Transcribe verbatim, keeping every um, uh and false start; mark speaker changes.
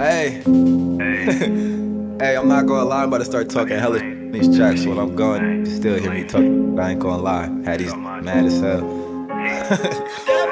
Speaker 1: Hey, hey, I'm not gonna lie, I'm about to start talking hella in these tracks. So when I'm going, you still hear me talking. I ain't gonna lie, had these mad as hell.